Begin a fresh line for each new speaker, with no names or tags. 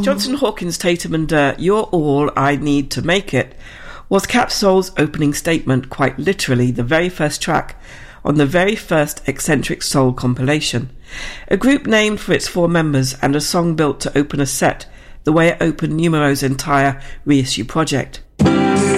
Johnson Hawkins, Tatum and You're All I Need to Make It was Capsoul's opening statement, quite literally the very first track on the very first Eccentric Soul compilation. A group named for its 4 members and a song built to open a set the way it opened Numero's entire reissue project.